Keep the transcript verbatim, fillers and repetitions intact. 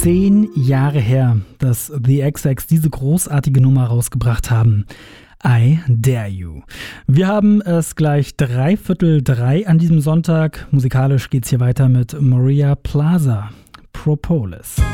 Zehn Jahre her, dass The X X diese großartige Nummer rausgebracht haben. I Dare You. Wir haben es gleich dreiviertel drei an diesem Sonntag. Musikalisch geht's hier weiter mit Maria Plaza, Propolis.